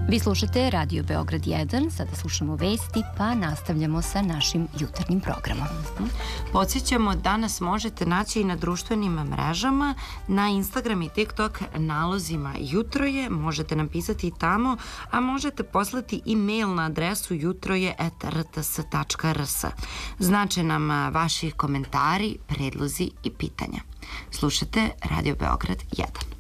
Vi slušate Radio Beograd 1, sada slušamo vesti, pa nastavljamo sa našim jutarnjim programom. Podsjećamo da nas možete naći i na društvenim mrežama, na Instagram i TikTok nalozima Jutro je, možete nam pisati i tamo, a možete poslati i mail na adresu jutroje@rts.rs. Znače nam vaši komentari, predlozi i pitanja. Slušate Radio Beograd 1.